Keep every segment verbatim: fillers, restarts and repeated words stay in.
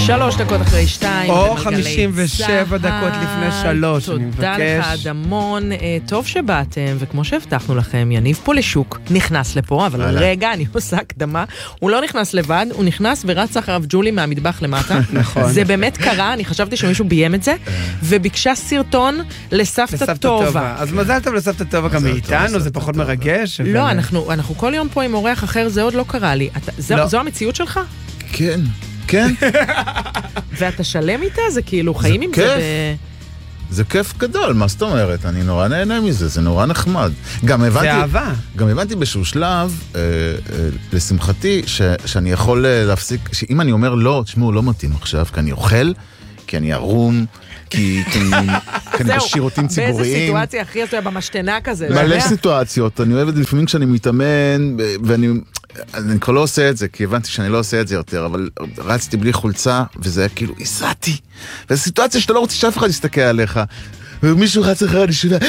שלוש דקות אחרי שתיים. או חמישים ושבע דקות לפני שלוש, אני מבקש. תודה לך אדמון, טוב שבאתם, וכמו שהבטחנו לכם, יניב פולישוק נכנס לפה, אבל רגע, אני עושה הקדמה, הוא לא נכנס לבד, הוא נכנס ורץ אחריו ג'ולי מהמטבח למטה. נכון. זה באמת קרה, אני חשבתי שמישהו ביים את זה, וביקשה סרטון לסבתא טובה. אז מזל טוב לסבתא טובה גם מאיתנו, זה פחות מרגש. לא, אנחנו כל יום פה עם אורח אחר, זה עוד לא קרה לי. זו המציאות שלך? כן. כן. ואתה שלם איתה? זה כאילו חיים עם זה ב... זה כיף גדול, מה זאת אומרת? אני נורא נהנה מזה, זה נורא נחמד. גם הבנתי... זה אהבה. גם הבנתי בשביל שלב, אה, אה, לשמחתי, ש, שאני יכול להפסיק, שאם אני אומר לא, תשמעו, לא מתאים עכשיו, כי אני אוכל, כי אני ערום, כי אני בשירותים ציבוריים. באיזה סיטואציה הכי עשויה במשתנה כזה? מלא סיטואציות, אני אוהב את זה לפעמים כשאני מתאמן, ואני... אני כבר לא עושה את זה, כי הבנתי שאני לא עושה את זה יותר, אבל רצתי בלי חולצה, וזה היה כאילו, הסעתי. וזו סיטואציה שאתה לא רוצה שאף אחד יסתכל עליך. ומישהו רץ אחרי אני שונה,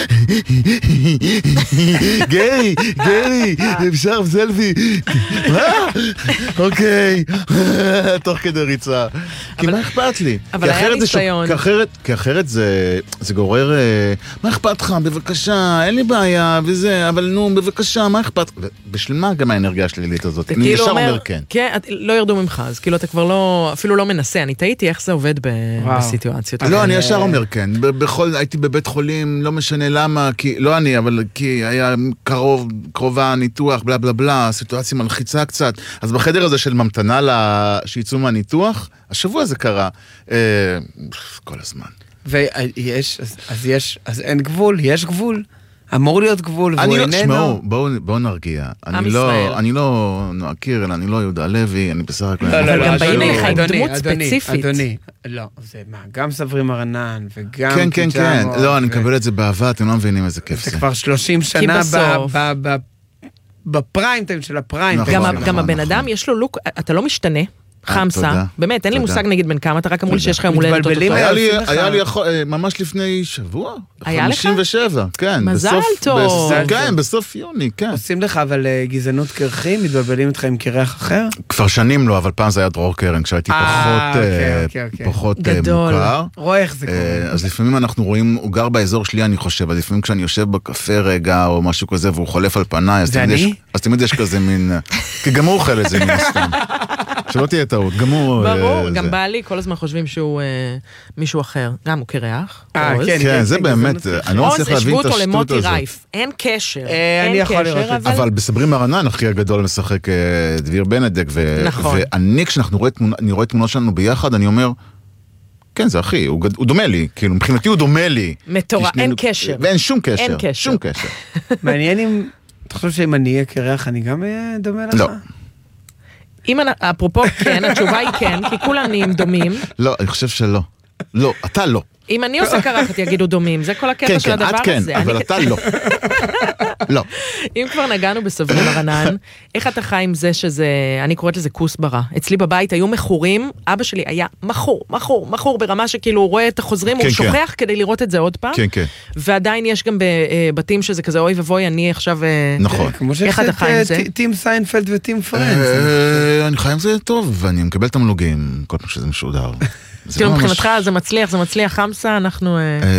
גרי, גרי, אפשר סלפי. מה? אוקיי, תוך כדי ריצה. כי מה אכפת לי? אבל היה ניסיון. כי אחרת זה גורר, מה אכפת לך? בבקשה, אין לי בעיה, וזה, אבל נו, בבקשה, מה אכפת? בשביל מה גם האנרגיה השלילית הזאת? אני ישר אומר כן. כן, לא ירדו ממך, אז כאילו אתה כבר לא, אפילו לא מנסה, אני טעיתי איך זה עובד בסיטואציות. לא, אני ישר אומר כן. בכל, הייתי בבית חולים, לא משנה למה, כי, לא אני, אבל כי היה קרוב, קרובה, ניתוח, בלה בלה בלה, סיטואציה מלחיצה קצת. אז בחדר הזה של ממתנה שיצאו מהניתוח, השבוע זה קרה, אה, כל הזמן. ויש, אז, אז יש, אז אין גבול, יש גבול. אמור להיות גבול, והוא איננו. שמעו, בואו, בואו נרגיע. אני לא, אני לא נועה קירל, אני לא יהודה לוי, אני בסך הכל... אבל גם באים אליך עם דמות ספציפית. אדוני, לא, זה מה, גם סברי מרנן, וגם... כן, כן, כן, לא, אני מקבל את זה באהבה, אתם לא מבינים איזה כיף זה. זה כבר שלושים שנה בפריים טיים של הפריים. גם הבן אדם, יש לו לוק, אתה לא משתנה. חמסה, באמת, אין לי מושג נגיד בין כמה, אתה רק אמרו לי שיש לך יום הולדת. היה לי ממש לפני שבוע, היה לך? חמישים ושבע, כן. מזל טוב. כן, בסוף יוני, כן. עושים לך אבל גזענות קרחים, מתבלבלים אותך עם קרח אחר? כבר שנים לא, אבל פעם זה היה דרור קרן, כשהייתי פחות מוכר. רואה איך זה קורה. אז לפעמים אנחנו רואים, הוא גר באזור שלי, אני חושב, אז לפעמים כשאני יושב בקפה רגע, או משהו כזה, והוא חולף על פניי, אז תמיד יש כזה מין, כי גם הוא אוכל את זה מן הסתם. שלא תהיה טעות, גם הוא... ברור, גם בעלי, כל הזמן חושבים שהוא מישהו אחר. גם הוא קרח. כן, זה באמת, אני לא מצליח להבין את השטות הזאת. למוטי רייף, אין קשר. אני יכול לראות את זה. אבל בסברי מרנן, הכי הגדול משחק דביר בנדק, ואני, כשאנחנו רואים תמונות שלנו ביחד, אני אומר, כן, זה אחי, הוא דומה לי, כאילו, מבחינתי הוא דומה לי. מטורף, אין קשר. ואין שום קשר. שום קשר. מעניין אם, אתה חושב שאם אני אהיה קרח, אני גם דומה לך? לא. אם, אפרופו כן, התשובה היא כן, כי כולם נהיים דומים. לא, אני חושב שלא. לא, אתה לא. אם אני עושה קרחת, יגידו דומים. זה כל הקטע של הדבר הזה. כן, כן, את כן, אבל אתה לא. לא. אם כבר נגענו בסברי מרנן, איך אתה חי עם זה שזה, אני קוראת לזה כוסברה. אצלי בבית היו מכורים, אבא שלי היה מכור, מכור, מכור, ברמה שכאילו הוא רואה את החוזרים, הוא שוכח כדי לראות את זה עוד פעם. כן, כן. ועדיין יש גם בבתים שזה כזה, אוי ובוי, אני עכשיו... נכון. איך אתה חי עם זה? טים סיינפלד וטים פרנדס. אני חי עם זה טוב, ואני מקבל תמלוגים, כל פעם שזה משודר. כאילו מבחינתך זה מצליח, זה מצליח חמסה, אנחנו...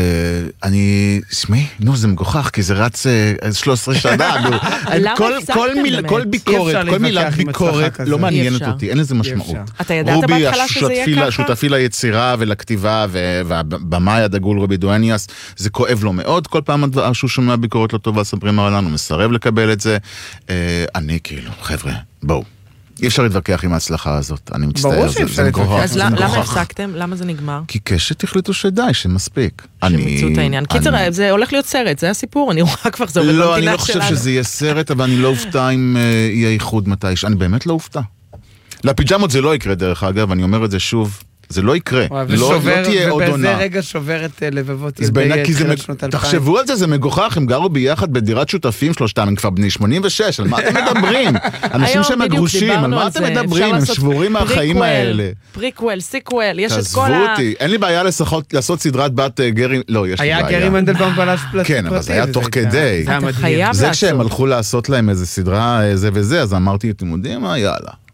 אני, שמי, נו, זה מגוחך, כי זה רץ שלוש עשרה שנה, למה הפסקתם באמת? כל ביקורת, כל מילה ביקורת לא מעניינת אותי, אין לזה משמעות. אתה ידעת בהתחלה שזה יהיה ככה? רובי שותפי ליצירה ולכתיבה, והבמאי הדגול רובי דואניאס, זה כואב לו מאוד, כל פעם שהוא שומע ביקורת לא טובה על סברי מרנן, הוא מסרב לקבל את זה. אני כאילו, חבר'ה, בואו. אי אפשר להתווכח עם ההצלחה הזאת, אני מצטער, זה מגוחך. אז למה הפסקתם? למה זה נגמר? כי קשת החליטו שדי, שמספיק. שמיצו את העניין. קיצר, זה הולך להיות סרט, זה הסיפור, אני רואה כבר, זה עובד במדינה שלנו. לא, אני לא חושב שזה יהיה סרט, אבל אני לא אופתע אם יהיה איחוד מתי, אני באמת לא אופתע. לפיג'מות זה לא יקרה דרך אגב, אני אומר את זה שוב, זה לא יקרה, לא תהיה עוד עונה. ובזה רגע שובר את לבבות ילדי תחילת שנות אלפיים. תחשבו על זה, זה מגוחך, הם גרו ביחד בדירת שותפים שלושתם, הם כבר בני שמונים ושש, על מה אתם מדברים? אנשים שהם הגרושים, על מה אתם מדברים? הם שבורים מהחיים האלה. פריקוול, סיקוול, יש את כל תעזבו ה... אותי, אין לי בעיה לעשות סדרת בת גרי, לא, יש לי בעיה. היה גרי מנדלבאום בלש פלט. כן, אבל זה היה תוך כדי. אתה חייב זה כשהם הלכו לעשות להם איזה סדרה, זה וזה, אז אמרתי, אתם יודעים מה, יאללה.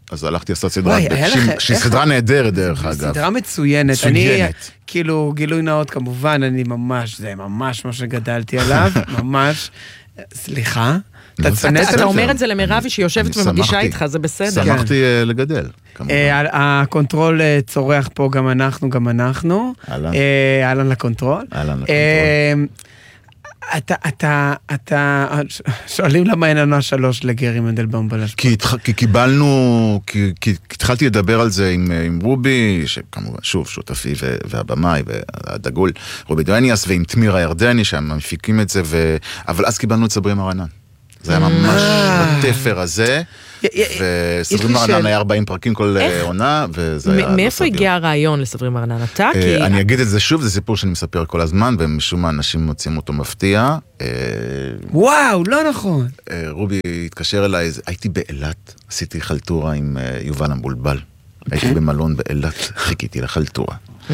אז הלכתי לעשות סדרה, שהיא סדרה נהדרת דרך אגב. סדרה מצוינת. אני, כאילו, גילוי נאות כמובן, אני ממש, זה ממש מה שגדלתי עליו, ממש, סליחה. אתה אומר את זה למרבי שהיא ומגישה איתך, זה בסדר. שמחתי לגדל. הקונטרול צורח פה גם אנחנו, גם אנחנו. אהלן לקונטרול. אהלן לקונטרול. אתה, אתה, אתה, שואלים למה אין עונה שלוש לגרי מנדלבאום בלשפות. כי קיבלנו, כי התחלתי לדבר על זה עם רובי, שכמובן, שוב, שותפי והבמאי והדגול, רובי דואניאס, ועם תמיר הירדני, שהם מפיקים את זה, אבל אז קיבלנו את סברי מרנן. זה היה ממש בתפר הזה, וסברי מרנן היה ארבעים פרקים כל עונה, וזה היה... מאיפה הגיע הרעיון לסברי מרנן? אתה? אני אגיד את זה שוב, זה סיפור שאני מספר כל הזמן, ומשום מה אנשים מוצאים אותו מפתיע. וואו, לא נכון. רובי התקשר אליי, הייתי באילת, עשיתי חלטורה עם יובל המבולבל. הייתי במלון באילת, חיכיתי לחלטורה.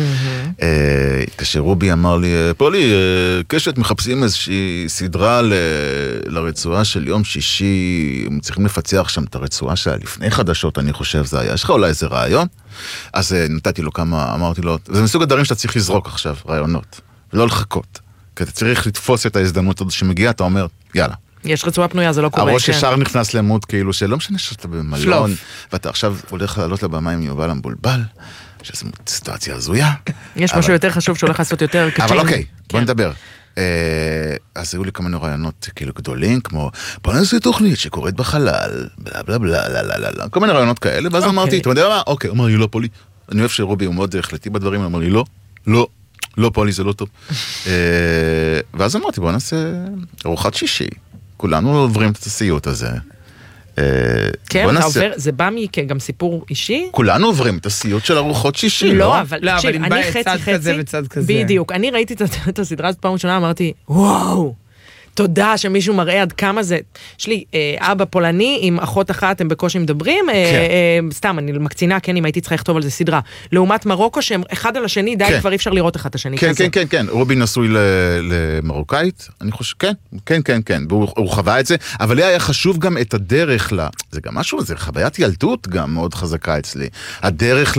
כשרובי אמר לי, פולי, קשת מחפשים איזושהי סדרה לרצועה של יום שישי, הם צריכים לפצח שם את הרצועה שלה לפני חדשות, אני חושב זה היה, יש לך אולי איזה רעיון? אז נתתי לו כמה, אמרתי לו, זה מסוג הדברים שאתה צריך לזרוק עכשיו, רעיונות, ולא לחכות, כי אתה צריך לתפוס את ההזדמנות הזאת שמגיעה, אתה אומר, יאללה. יש רצועה פנויה, זה לא קורה. הראש ישר נכנס למוד כאילו שלא משנה שאתה במלון, ואתה עכשיו הולך לעלות לבמה עם יובל המבולבל, שזו סיטואציה הזויה. יש משהו יותר חשוב שהולך לעשות יותר קצ'ין. אבל אוקיי, בוא נדבר. אז היו לי כמה רעיונות כאילו גדולים, כמו בוא נעשה תוכנית שקורית בחלל, בלה בלה בלה בלה בלה, כל מיני רעיונות כאלה, ואז אמרתי, אתה יודע מה? אוקיי, אומר לי לא פולי. אני אוהב שרובי הוא מאוד החלטי בדברים, הוא אמר לי לא, לא, לא פולי, זה לא טוב. ואז אמרתי, בוא נעשה ארוחת שישי. כולנו עוברים את הסיוט הזה. כן, זה בא מכם סיפור אישי? כולנו עוברים את הסיוט של ארוחות שישי, לא? אבל אני חצי חצי, בדיוק, אני ראיתי את הסדרה הזאת פעם ראשונה, אמרתי, וואו, תודה שמישהו מראה עד כמה זה, יש לי אבא פולני עם אחות אחת, הם בקושי מדברים, סתם, אני מקצינה, כן, אם הייתי צריכה לכתוב על זה סדרה, לעומת מרוקו, שהם אחד על השני, די כבר אי אפשר לראות אחד השני כזה. כן, כן, כן, רובי נשוי למרוקאית, אני חושב, כן, כן, כן, כן, והוא חווה את זה, אבל לי היה חשוב גם את הדרך, זה גם משהו, זה חוויית ילדות גם מאוד חזקה אצלי, הדרך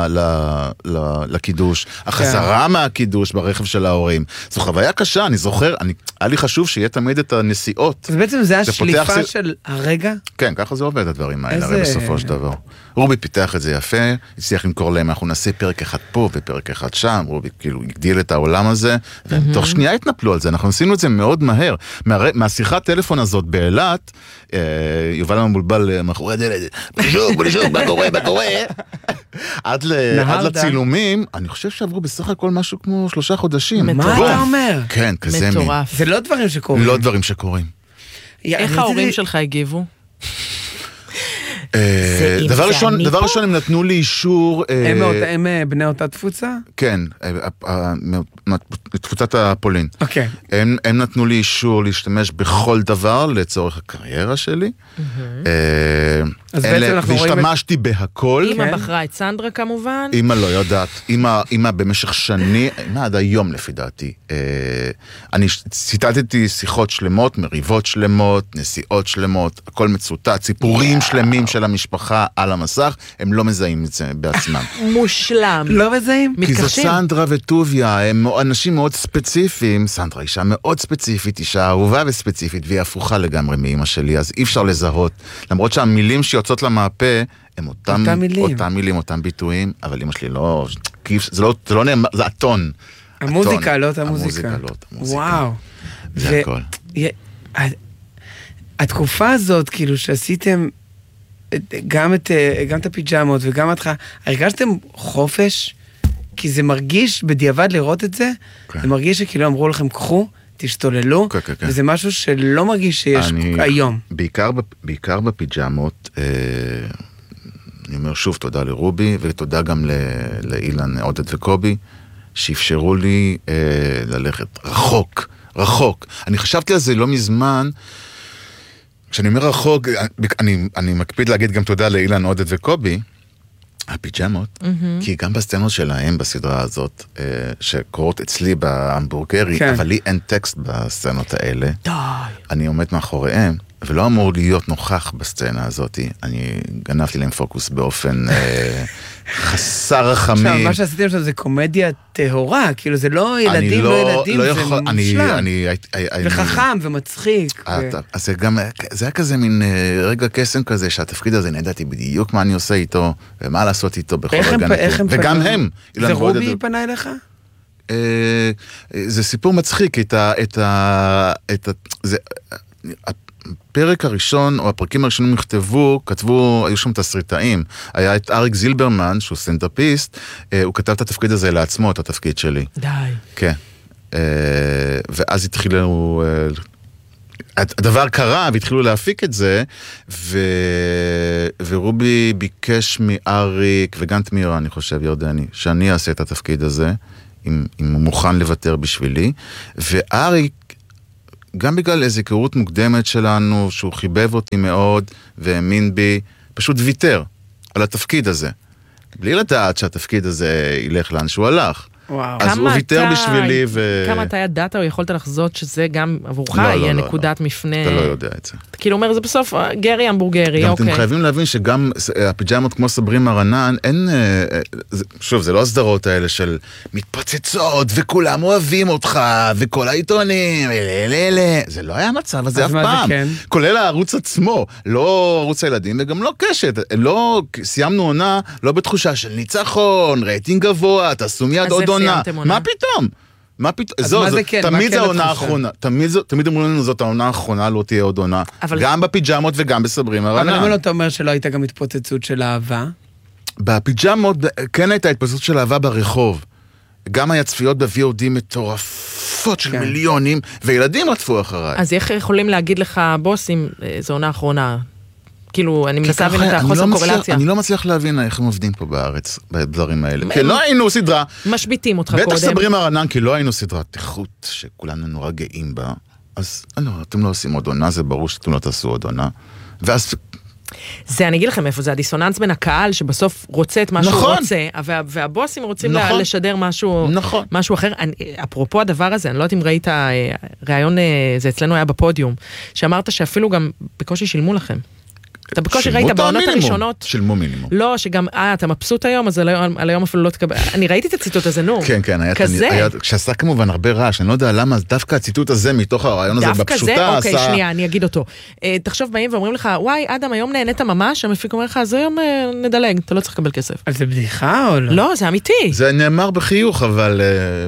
לקידוש, החזרה מהקידוש ברכב של ההורים, זו חוויה קשה, אני זוכר, היה לי חשוב שיהיה תמיד את הנסיעות. אז בעצם זה השליפה של הרגע? כן, ככה זה עובד הדברים האלה, הרי בסופו של דבר. רובי פיתח את זה יפה, הצליח למכור להם, אנחנו נעשה פרק אחד פה ופרק אחד שם, רובי כאילו הגדיל את העולם הזה, ותוך שנייה התנפלו על זה, אנחנו עשינו את זה מאוד מהר. מהשיחת טלפון הזאת באילת, יובל המבולבל מאחורי הדלת, בלישוק, בלישוק, מה קורה, מה קורה? עד לצילומים, אני חושב שעברו בסך הכל משהו כמו שלושה חודשים. מה אתה אומר? כן, כזה מי. זה לא דברים שקורים. לא דברים שקורים. איך ההורים שלך הגיבו? דבר ראשון, דבר ראשון הם נתנו לי אישור... הם בני אותה תפוצה? כן, תפוצת הפולין. אוקיי. הם נתנו לי אישור להשתמש בכל דבר לצורך הקריירה שלי. אז בעצם אנחנו רואים... והשתמשתי בהכל. אמא בחרה את סנדרה כמובן. אמא לא יודעת. אמא במשך שנים, אמא עד היום לפי דעתי. אני ציטטתי שיחות שלמות, מריבות שלמות, נסיעות שלמות, הכל מצוטט, סיפורים שלמים של המשפחה על המסך, הם לא מזהים את זה בעצמם. מושלם. לא מזהים? כי זו סנדרה וטוביה, הם אנשים מאוד ספציפיים, סנדרה אישה מאוד ספציפית, אישה אהובה וספציפית, והיא הפוכה לגמרי מאמא שלי, אז אי אפשר לזהות. למרות שהמילים שיוצאות למהפה, הם אותם, אותם מילים, אותם מילים, אותם ביטויים, אבל אמא שלי לא, זה לא, זה לא נאמר, זה הטון. המוזיקה, לא את המוזיקה. המוזיקה, לא את המוזיקה. וואו. זה הכל. התקופה הזאת, כאילו, שעשיתם גם את, גם את הפיג'מות וגם אותך, הרגשתם חופש? כי זה מרגיש בדיעבד לראות את זה, כן. זה מרגיש שכאילו אמרו לכם, קחו, תשתוללו, כן, כן, כן. וזה משהו שלא מרגיש שיש אני, היום. בעיקר, בעיקר בפיג'מות, אה, אני אומר שוב תודה לרובי, ותודה גם לאילן עודד וקובי, שאפשרו לי אה, ללכת רחוק, רחוק. אני חשבתי על זה לא מזמן, כשאני אומר רחוק, אני, אני מקפיד להגיד גם תודה לאילן עודד וקובי, הפיג'מות, mm-hmm. כי גם בסצנות שלהם בסדרה הזאת, אה, שקורות אצלי בהמבורגרי, כן. אבל לי אין טקסט בסצנות האלה. די. אני עומד מאחוריהם, ולא אמור להיות נוכח בסצנה הזאת, אני גנבתי להם פוקוס באופן חסר רחמים. עכשיו, מה שעשיתם עכשיו זה קומדיה טהורה, כאילו זה לא ילדים, לא ילדים, זה מושלם. וחכם ומצחיק. אז זה היה כזה מין רגע קסם כזה, שהתפקיד הזה נדעתי בדיוק מה אני עושה איתו, ומה לעשות איתו בכל רגע נתון. וגם הם. זה רובי פנה אליך? זה סיפור מצחיק, את ה... הפרק הראשון, או הפרקים הראשונים נכתבו, כתבו, היו שם תסריטאים. היה את אריק זילברמן, שהוא סטנדאפיסט, הוא כתב את התפקיד הזה לעצמו, את התפקיד שלי. די. כן. ואז התחילו... הדבר קרה, והתחילו להפיק את זה, ו... ורובי ביקש מאריק, וגם תמירה, אני חושב, ירדני, שאני אעשה את התפקיד הזה, אם, אם הוא מוכן לוותר בשבילי, ואריק, גם בגלל איזו היכרות מוקדמת שלנו, שהוא חיבב אותי מאוד, והאמין בי, פשוט ויתר על התפקיד הזה. בלי לדעת שהתפקיד הזה ילך לאן שהוא הלך. וואו. אז הוא ויתר בשבילי ו... כמה אתה ידעת או יכולת לחזות שזה גם עבורך יהיה נקודת מפנה? אתה לא יודע את זה. אתה כאילו אומר, זה בסוף גרי המבורגרי, אוקיי. גם אתם חייבים להבין שגם הפיג'מות כמו סברי מרנן, אין... שוב, זה לא הסדרות האלה של מתפוצצות וכולם אוהבים אותך וכל העיתונים, זה לא היה המצב הזה אף פעם. כולל הערוץ עצמו, לא ערוץ הילדים וגם לא קשת. לא סיימנו עונה, לא בתחושה של ניצחון, רייטינג גבוה, תעשו מיד עוד עונה. מה פתאום? מה פתאום? זו, זו, תמיד זה העונה האחרונה. תמיד אמרו לנו זאת העונה האחרונה, לא תהיה עוד עונה. גם בפיג'מות וגם בסברי מרנן. אבל למה לא אתה אומר שלא הייתה גם התפוצצות של אהבה? בפיג'מות כן הייתה התפוצצות של אהבה ברחוב. גם היה צפיות ב-וי או די מטורפות של מיליונים, וילדים רדפו אחריי. אז איך יכולים להגיד לך, בוסים, זו עונה האחרונה? כאילו, אני מנסה להבין את החוסר קורלציה. אני לא מצליח להבין איך הם עובדים פה בארץ, בדברים האלה. כי לא היינו סדרה. משביטים אותך קודם. בטח סברי מרנן, כי לא היינו סדרת איכות, שכולנו נורא גאים בה. אז לא, אתם לא עושים עוד עונה, זה ברור שאתם לא תעשו עוד עונה. ואז... זה, אני אגיד לכם איפה, זה הדיסוננס בין הקהל, שבסוף רוצה את מה שהוא רוצה, והבוסים רוצים לשדר משהו אחר. אפרופו הדבר הזה, אני לא יודעת אם ראית, ראיון, זה אצלנו היה בפודיום, שאמרת שאפילו גם בקושי שילמו לכם. אתה בקושי ראית בעונות הראשונות. שילמו מינימום. לא, שגם, אה, אתה מבסוט היום, אז על היום אפילו לא תקבל. אני ראיתי את הציטוט הזה, נו. כן, כן, היה כזה. כשעשה כמובן הרבה רעש, אני לא יודע למה, דווקא הציטוט הזה מתוך הרעיון הזה בפשוטה עשה... דווקא זה? אוקיי, שנייה, אני אגיד אותו. תחשוב, באים ואומרים לך, וואי, אדם, היום נהנית ממש, המפיק אומר לך, אז היום נדלג, אתה לא צריך לקבל כסף. אז זה בדיחה או לא? לא, זה אמיתי. זה נאמר בחיוך, אבל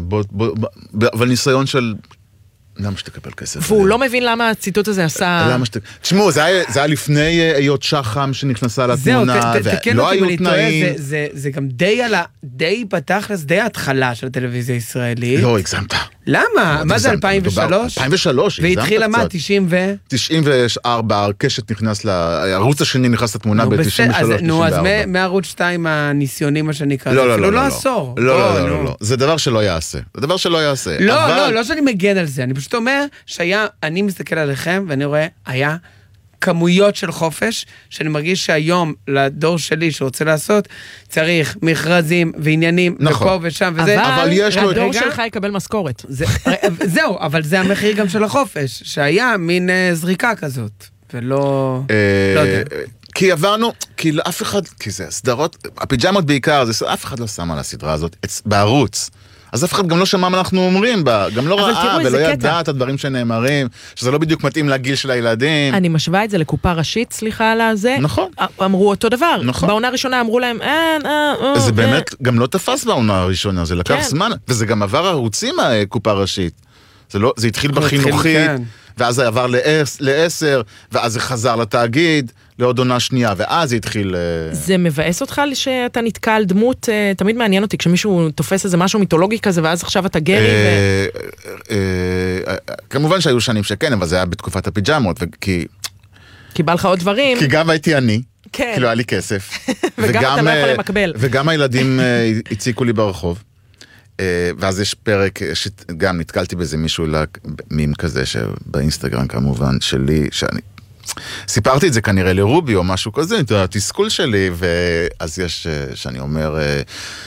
ניסיון של... למה שתקבל כסף? והוא לא מבין למה הציטוט הזה עשה... למה שתקבל... תשמעו, זה היה לפני היות שחם שנכנסה לתמונה, ולא היו תנאים. זה גם די בתכלס, די ההתחלה של הטלוויזיה הישראלית. לא, הגזמת. למה? מה זה אלפיים ושלוש? אלפיים ושלוש, הגזמת קצת. והתחילה מה? תשעים ו... תשעים וארבע, הקשת נכנס, הערוץ השני נכנס לתמונה ב-תשעים ושלוש, תשעים וארבע. נו, אז מערוץ שתיים הניסיונים, מה שנקרא, לא, אפילו לא עשור. לא, לא, לא, זה דבר שלא יעשה. זה דבר שלא יעשה. לא, לא, לא שאני מגן על זה. אני פשוט אומר שהיה, אני מסתכל עליכם ואני רואה, היה כמויות של חופש, שאני מרגיש שהיום, לדור שלי שרוצה לעשות, צריך מכרזים ועניינים, נכון. ופה ושם וזה. אבל הדור שלך יקבל משכורת. זה, זהו, אבל זה המחיר גם של החופש, שהיה מין זריקה כזאת, ולא... לא יודע. כי עברנו, כי לאף אחד, כי זה סדרות, הפיג'מות בעיקר, זה, אף אחד לא שם על הסדרה הזאת, בערוץ. אז אף אחד גם לא שמע מה אנחנו אומרים בה, גם לא ראה ולא ידע את הדברים שנאמרים, שזה לא בדיוק מתאים לגיל של הילדים. אני משווה את זה לקופה ראשית, סליחה על הזה. נכון. אמרו אותו דבר. נכון. בעונה הראשונה אמרו להם, אין, אה, אה. זה באמת גם לא תפס בעונה הראשונה, זה לקח זמן, וזה גם עבר ערוצים מהקופה ראשית. זה לא, זה התחיל בחינוכית, ואז זה עבר לעשר, ואז זה חזר לתאגיד, לעוד עונה שנייה, ואז זה התחיל... זה מבאס אותך שאתה נתקע על דמות, תמיד מעניין אותי, כשמישהו תופס איזה משהו מיתולוגי כזה, ואז עכשיו אתה גרי ו... כמובן שהיו שנים שכן, אבל זה היה בתקופת הפיג'מות, כי... כי בא לך עוד דברים. כי גם הייתי אני, כי לא היה לי כסף. וגם אתה לא יכול למקבל. וגם הילדים הציקו לי ברחוב. ואז יש פרק, שגם נתקלתי בזה מישהו מים כזה, שבאינסטגרם כמובן שלי, שאני... סיפרתי את זה כנראה לרובי או משהו כזה, את התסכול שלי, ואז יש, שאני אומר,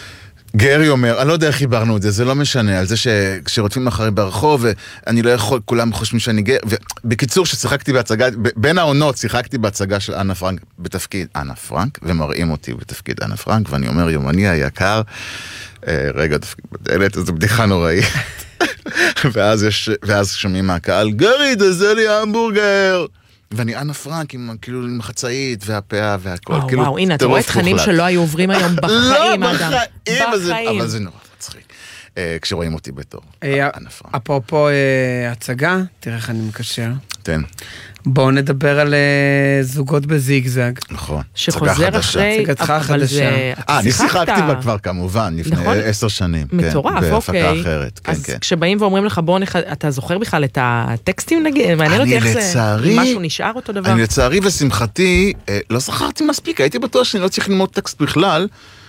גרי אומר, אני לא יודע איך חיברנו את זה, זה לא משנה, על זה שכשרודפים אחרי ברחוב, ואני לא יכול, כולם חושבים שאני גר, ובקיצור, ששיחקתי בהצגה, בין העונות שיחקתי בהצגה של אנה פרנק, בתפקיד אנה פרנק, ומראים אותי בתפקיד אנה פרנק, ואני אומר, יומני היקר, רגע, תפקיד בדלת, זו בדיחה נוראית. ואז יש, ואז שומעים מהקהל, גרי, תעשה לי המבורגר! ואני אנה פרנק עם כאילו עם החצאית והפאה והכל, וואו, כאילו וואו, הנה, אתה רואה תכנים שלא היו עוברים היום בחיים, לא, בחיים, אבל זה נורא מצחיק. כשרואים אותי בתור אנה פרנק. אפרופו הצגה, תראה איך אני מקשר. תן. בואו נדבר על זוגות בזיגזג. נכון. שחוזר אחרי... הצגתך החדשה. אה, אני שיחקתי בה כבר כמובן, לפני עשר שנים. מטורף, אוקיי. בהפקה אחרת. אז כשבאים ואומרים לך, בואו נח... אתה זוכר בכלל את הטקסטים נגיד? מעניין אותי איך זה... משהו נשאר אותו דבר. אני לצערי ושמחתי, לא זכרתי מספיק, הייתי בטוח שאני לא צריך ללמוד טקסט בכלל,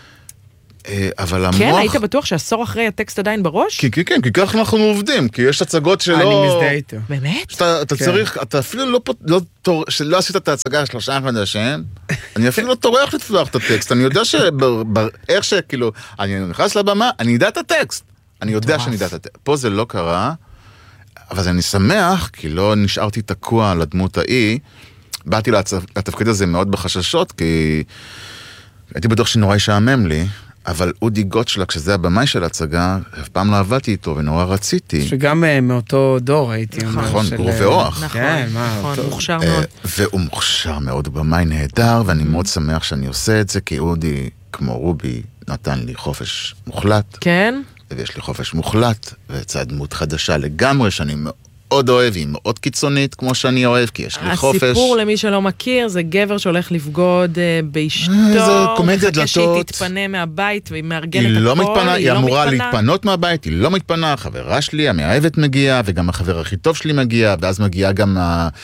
אבל המוח... כן, היית בטוח שעשור אחרי הטקסט עדיין בראש? כי כן, כן, כי ככה אנחנו עובדים, כי יש הצגות שלא... אני מזדהה איתו. באמת? אתה צריך, אתה אפילו לא, שלא עשית את ההצגה שלושה חודשים, אני אפילו לא טורח לפתוח את הטקסט, אני יודע שאיך שכאילו, אני נכנס לבמה, אני יודע את הטקסט, אני יודע שאני יודע את הטקסט. פה זה לא קרה, אבל אני שמח, כי לא נשארתי תקוע על הדמות האי, באתי לתפקיד הזה מאוד בחששות, כי הייתי בטוח שנורא ישעמם לי, אבל אודי גוטשלק, שזה הבמאי של הצגה, אף פעם לא עבדתי איתו ונורא רציתי. שגם מאותו דור הייתי אומר. נכון, גור ואוח. נכון, נכון, מוכשר מאוד. והוא מוכשר מאוד, הוא במאי נהדר, ואני מאוד שמח שאני עושה את זה, כי אודי, כמו רובי, נתן לי חופש מוחלט. כן? ויש לי חופש מוחלט, ויצאה דמות חדשה לגמרי, שאני מאוד אוהב, היא מאוד קיצונית, כמו שאני אוהב, כי יש לי חופש. הסיפור למי שלא מכיר, זה גבר שהולך לבגוד באשתו, זו קומדיה דלתות. שהיא תתפנה מהבית, והיא מארגנת היא לא הכל, מתפנה, היא לא אמורה מתפנה. להתפנות מהבית, היא לא מתפנה, החברה שלי, המאהבת מגיעה, וגם החבר הכי טוב שלי מגיע, ואז מגיעה גם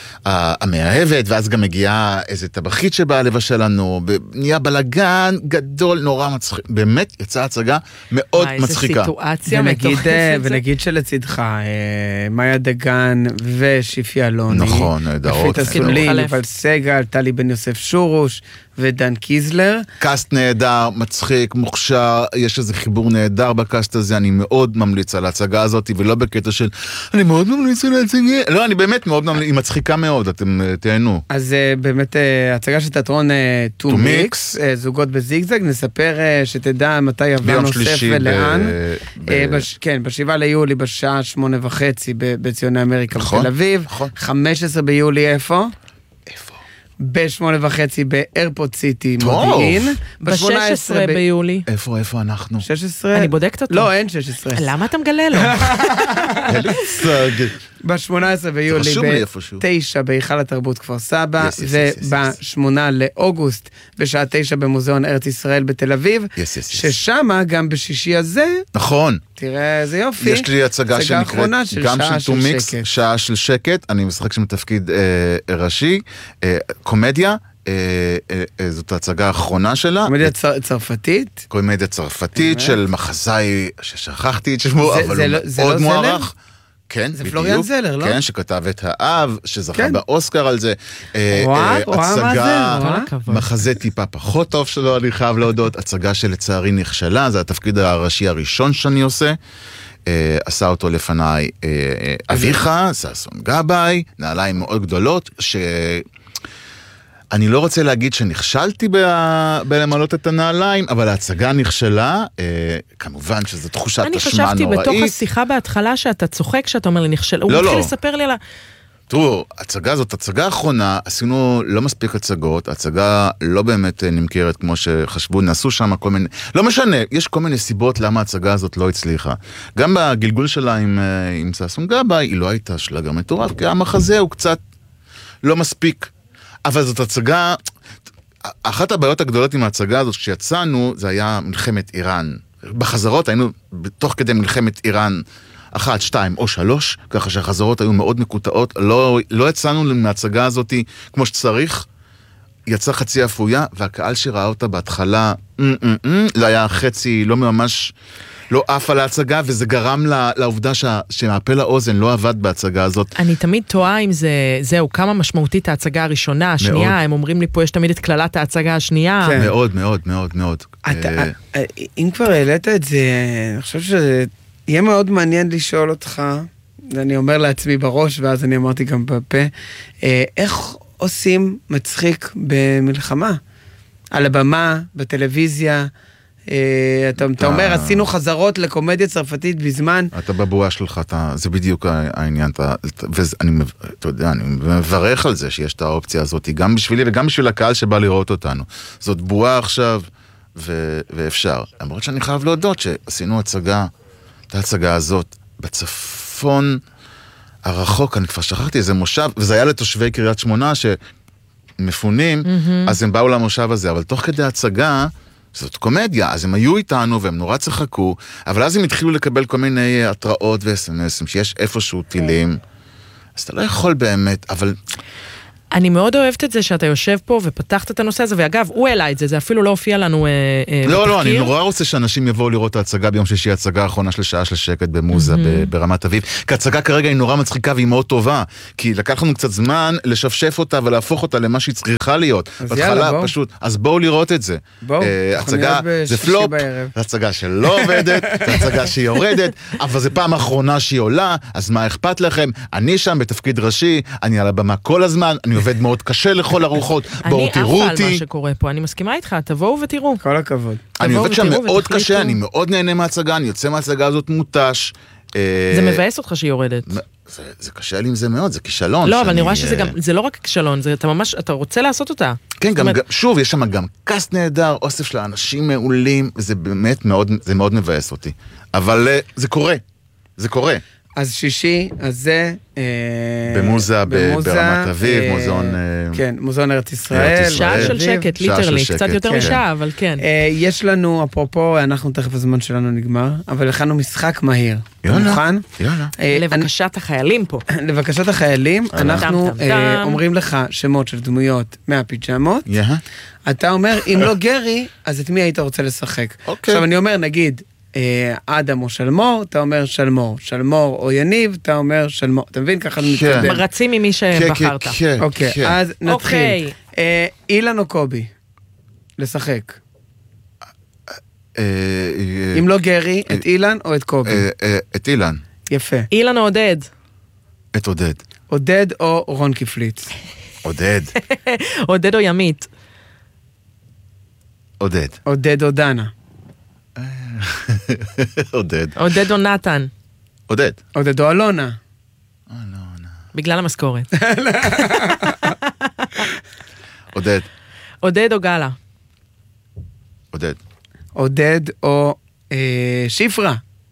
המאהבת, ואז גם מגיעה איזה טבחית שבאה לבשל לנו, נהיה בלגן גדול, נורא מצחיק, באמת יצאה הצגה מאוד מצחיקה. איזה סיטואציה מתוחפת זה. ונגיד שלצדך, מאיה דגן, ושיפי אלוני. נכון, נהדרות. יפית אסולין, יובל סגל, טלי בן יוסף שורוש, ודן קיזלר. קאסט נהדר, מצחיק, מוכשר, יש איזה חיבור נהדר בקאסט הזה, אני מאוד ממליץ על ההצגה הזאת, ולא בקטע של, אני מאוד ממליץ על ההצגה, לא, אני באמת מאוד ממליץ, היא מצחיקה מאוד, אתם תהנו. אז באמת, הצגה של תיאטרון טו מיקס, זוגות בזיגזג, נספר שתדע מתי יבוא נוסף ולאן. כן, בשבעה ליולי, בשעה שמונה וחצי, בציוני אמריקה בתל אביב. חמישה עשר ביולי איפה? איפה? בשמונה וחצי באיירפורט סיטי מודיעין. ב-שש עשרה ביולי. איפה, איפה אנחנו? שש עשרה? אני בודקת אותו. לא, אין שש עשרה. למה אתה מגלה לו? ב-שמונה עשרה ביולי, בתשע בהיכל התרבות כפר סבא, וב-שמונה לאוגוסט, בשעה תשע במוזיאון ארץ ישראל בתל אביב, ששמה גם בשישי הזה, נכון. תראה איזה יופי. יש לי הצגה שנקראת גם של טו מיקס, שעה של שקט, אני משחק שם תפקיד ראשי, קומדיה, זאת ההצגה האחרונה שלה. קומדיה צרפתית? קומדיה צרפתית של מחזאי ששכחתי את שמו, אבל הוא מאוד מוערך. כן, זה פלוריאן זלר, לא? כן, שכתב את האב, שזכה באוסקר על זה. וואו, הצגה, מחזה טיפה פחות טוב שלו, אני חייב להודות, הצגה שלצערי נכשלה, זה התפקיד הראשי הראשון שאני עושה. עשה אותו לפניי אביך, ששון גבאי, נעליים מאוד גדולות, ש... אני לא רוצה להגיד שנכשלתי בלמלות את הנעליים, אבל ההצגה נכשלה, כמובן שזו תחושת אשמה נוראית. אני חשבתי בתוך השיחה בהתחלה שאתה צוחק, שאתה אומר לי נכשל, הוא מתחיל לספר לי על ה... תראו, הצגה הזאת, הצגה האחרונה, עשינו לא מספיק הצגות, הצגה לא באמת נמכרת כמו שחשבו, נעשו שם כל מיני, לא משנה, יש כל מיני סיבות למה ההצגה הזאת לא הצליחה. גם בגלגול שלה עם, עם ששון גבאי, היא לא הייתה שלגה מטורף, כי המחזה הוא קצת לא מספיק. אבל זאת הצגה, אחת הבעיות הגדולות עם ההצגה הזאת כשיצאנו, זה היה מלחמת איראן. בחזרות היינו בתוך כדי מלחמת איראן אחת, שתיים או שלוש, ככה שהחזרות היו מאוד מקוטעות, לא, לא יצאנו מההצגה הזאת כמו שצריך, יצא חצי אפויה, והקהל שראה אותה בהתחלה, לא היה חצי, לא ממש לא עף על ההצגה, וזה גרם לעובדה שהפה לאוזן לא עבד בהצגה הזאת. אני תמיד טועה אם זה, זהו, כמה משמעותית ההצגה הראשונה, השנייה, הם אומרים לי פה, יש תמיד את כללת ההצגה השנייה. מאוד, מאוד, מאוד, מאוד. אם כבר העלית את זה, אני חושב שזה יהיה מאוד מעניין לשאול אותך, אני אומר לעצמי בראש, ואז אני אמרתי גם בפה, איך עושים מצחיק במלחמה? על הבמה, בטלוויזיה, אתה אומר, עשינו חזרות לקומדיה צרפתית בזמן. אתה בבועה שלך, זה בדיוק העניין, ואני מברך על זה שיש את האופציה הזאת, גם בשבילי וגם בשביל הקהל שבא לראות אותנו. זאת בועה עכשיו, ואפשר. למרות שאני חייב להודות שעשינו הצגה, את ההצגה הזאת, בצפון הרחוק, אני כבר שכחתי איזה מושב, וזה היה לתושבי קריית שמונה שמפונים, אז הם באו למושב הזה, אבל תוך כדי הצגה, זאת קומדיה, אז הם היו איתנו והם נורא צחקו, אבל אז הם התחילו לקבל כל מיני התראות ו-אס אם אסים, שיש איפשהו טילים, אז אתה לא יכול באמת, אבל... אני מאוד אוהבת את זה שאתה יושב פה ופתחת את הנושא הזה, ואגב, הוא העלה את זה, זה אפילו לא הופיע לנו אה, אה, לא, בתחקיר. לא, אני נורא רוצה שאנשים יבואו לראות את ההצגה ביום שישי, ההצגה האחרונה של שעה של שקט במוזה, mm-hmm. ברמת אביב, כי ההצגה כרגע היא נורא מצחיקה והיא מאוד טובה, כי לקח לנו קצת זמן לשפשף אותה ולהפוך אותה למה שהיא צריכה להיות. אז בהתחלה, יאללה, בואו. פשוט, אז בואו לראות את זה. בואו, אה, הצגה, זה פלופ, זה הצגה שלא עובדת, זה הצגה שהיא יורדת, אבל זה פעם אחרונה שהיא עולה, אז מה אכפת לכם? אני שם בתפקיד ראשי, אני על הבמה כל הזמן, אני עובד מאוד קשה לכל הרוחות, בואו תראו אותי. אני עפה על מה שקורה פה, אני מסכימה איתך, תבואו ותראו. כל הכבוד. אני עובד שם מאוד קשה, אני מאוד נהנה מההצגה, אני יוצא מההצגה הזאת מותש. זה מבאס אותך שהיא יורדת. זה קשה לי עם זה מאוד, זה כישלון. לא, אבל אני רואה שזה גם, זה לא רק כישלון, אתה ממש, אתה רוצה לעשות אותה. כן, שוב, יש שם גם קאסט נהדר, אוסף של האנשים מעולים, וזה באמת מאוד, זה מאוד מבאס אותי. אבל זה קורה, זה קורה. אז שישי, אז זה... במוזה, ברמת אביב, מוזיאון... כן, מוזיאון ארץ ישראל. שעה של שקט, ליטרלי, קצת יותר משעה, אבל כן. יש לנו, אפרופו, אנחנו תכף הזמן שלנו נגמר, אבל הכנו משחק מהיר. יאללה, יאללה. לבקשת החיילים פה. לבקשת החיילים, אנחנו אומרים לך שמות של דמויות מהפיג'מות. אתה אומר, אם לא גרי, אז את מי היית רוצה לשחק? עכשיו אני אומר, נגיד, אדם או שלמור, אתה אומר שלמור. שלמור או יניב, אתה אומר שלמור. אתה מבין? ככה מתקדם. רצים ממי שבחרת. אוקיי, אז נתחיל. אילן או קובי? לשחק. אם לא גרי, את אילן או את קובי? את אילן. יפה. אילן או עודד? את עודד. עודד או רון כפליץ? עודד. עודד או ימית? עודד. עודד או דנה? עודד. עודד או נתן? עודד. עודד או אלונה? אלונה. בגלל המשכורת. עודד. עודד או גלה? עודד. עודד או שפרה?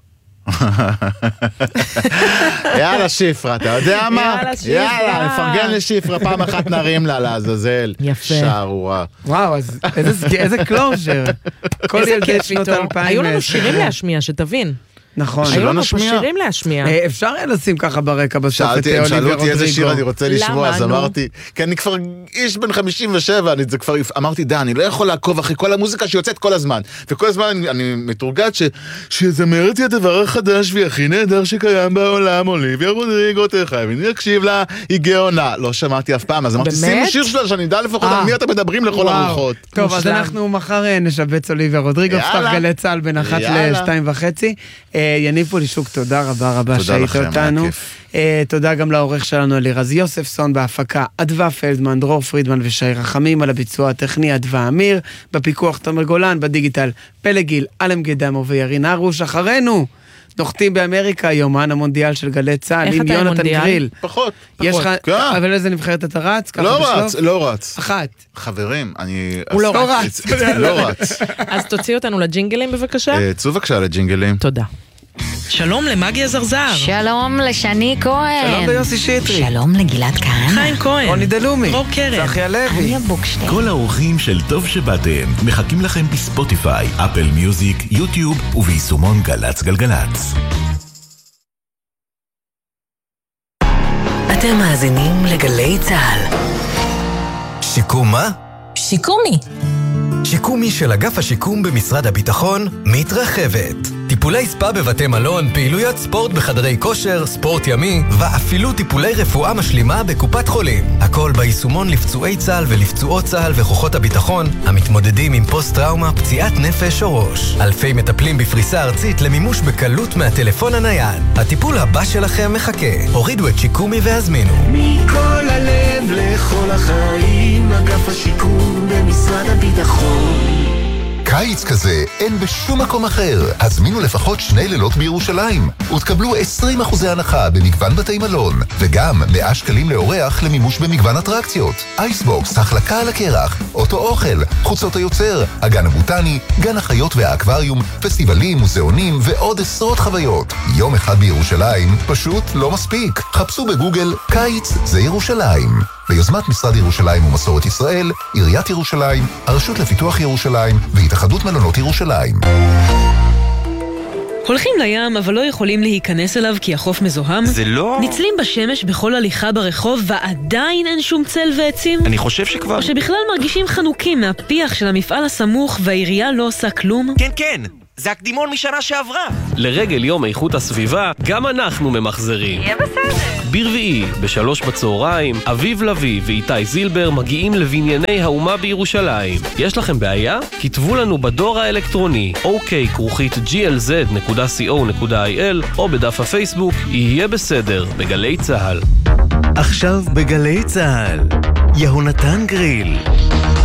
יאללה שפרה, אתה יודע מה? יאללה, נפרגן לשפרה, פעם אחת נרים לה לעזאזל. יפה. שערורה. וואו, אז איזה קלוז'ר. כל ילדי שנות אלפיים. היו לנו שירים להשמיע, שתבין. נכון. היו לנו פה שירים להשמיע. אפשר היה לשים ככה ברקע בסוף את אוליביה רודריגו. שאלו אותי איזה שיר אני רוצה לשמוע, אז אמרתי, כי אני כבר איש בן חמישים ושבע, אני כבר אמרתי, די, אני לא יכול לעקוב אחרי כל המוזיקה שיוצאת כל הזמן. וכל הזמן אני מתורגת שזמרת היא הדבר החדש והכי נהדר שקיים בעולם, אוליביה רודריגו, חייבים להקשיב לה, היא גאונה. לא שמעתי אף פעם, אז אמרתי, שימו שיר שלה שאני יודע לפחות על מי אתם מדברים לכל הרוחות. טוב, אז אנחנו מחר נשבץ אוליביה רודריגו, פתח גלי צהל בין אחת לשתיים וחצי. יניב פולישוק, תודה רבה רבה שהיית אותנו. תודה גם לעורך שלנו אלירז יוספסון בהפקה, אדווה פלדמן, דרור פרידמן ושי רחמים, על הביצוע הטכני אדווה אמיר, בפיקוח תומר גולן, בדיגיטל פלגיל, אלם גדמו וירין הרוש. אחרינו נוחתים באמריקה, יומן המונדיאל של גלי צהל עם יונתן גריל. פחות. יש לך, אבל איזה נבחרת אתה רץ? לא רץ, לא רץ. אחת. חברים, אני... הוא לא רץ. לא רץ. אז תוציא אותנו לג'ינגלים בבקשה. צאו בבקשה לג'ינגלים. תודה. שלום למגי הזרזר. שלום לשני כהן. שלום ליוסי שטרי. שלום לגלעד כהן. חיים כהן. רוני דלומי. דרור קרן. צחי הלוי. אניה בוקשטיין. כל האורחים של טוב שבאתם מחכים לכם בספוטיפיי, אפל מיוזיק, יוטיוב וביישומון גלץ גלגלץ. אתם מאזינים לגלי צהל. שיקום מה? שיקומי. שיקומי של אגף השיקום במשרד הביטחון מתרחבת. טיפולי ספה בבתי מלון, פעילויות ספורט בחדרי כושר, ספורט ימי, ואפילו טיפולי רפואה משלימה בקופת חולים. הכל ביישומון לפצועי צה"ל ולפצועות צה"ל וכוחות הביטחון, המתמודדים עם פוסט-טראומה, פציעת נפש או ראש. אלפי מטפלים בפריסה ארצית למימוש בקלות מהטלפון הנייד. הטיפול הבא שלכם מחכה. הורידו את שיקומי והזמינו. מכל הלב לכל החיים, אגף השיקום במשרד הביטחון. קיץ כזה אין בשום מקום אחר. הזמינו לפחות שני לילות בירושלים ותקבלו עשרים אחוז הנחה במגוון בתי מלון, וגם מאה שקלים לאורח למימוש במגוון אטרקציות. אייסבוקס, החלקה על הקרח, אוטו אוכל, חוצות היוצר, הגן הבוטני, גן החיות והאקווריום, פסטיבלים, מוזיאונים ועוד עשרות חוויות. יום אחד בירושלים פשוט לא מספיק. חפשו בגוגל קיץ זה ירושלים. ביוזמת משרד ירושלים ומסורת ישראל, עיריית ירושלים, הרשות לפיתוח ירושלים והתאחדות מלונות ירושלים. הולכים לים אבל לא יכולים להיכנס אליו כי החוף מזוהם? זה לא... ניצלים בשמש בכל הליכה ברחוב ועדיין אין שום צל ועצים? אני חושב שכבר... או שבכלל מרגישים חנוקים מהפיח של המפעל הסמוך והעירייה לא עושה כלום? כן, כן. זה הקדימון משנה שעברה. לרגל יום איכות הסביבה, גם אנחנו ממחזרים. יהיה בסדר. ברביעי, בשלוש בצהריים, אביב לוי ואיתי זילבר מגיעים לבנייני האומה בירושלים. יש לכם בעיה? כתבו לנו בדור האלקטרוני אוקיי כרוכית ג'י אל זד נקודה סי או נקודה איי אל או בדף הפייסבוק יהיה בסדר בגלי צהל. עכשיו בגלי צהל, יהונתן גריל.